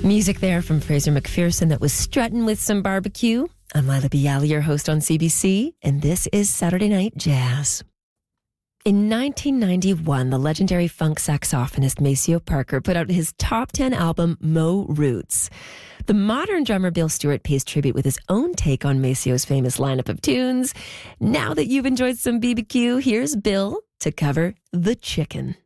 Music there from Fraser McPherson that was strutting with some barbecue. I'm Lila Bialy, your host on CBC, and this is Saturday Night Jazz. In 1991, the legendary funk saxophonist Maceo Parker put out his top 10 album, Mo Roots. The modern drummer Bill Stewart pays tribute with his own take on Maceo's famous lineup of tunes. Now that you've enjoyed some BBQ, here's Bill to cover The Chicken.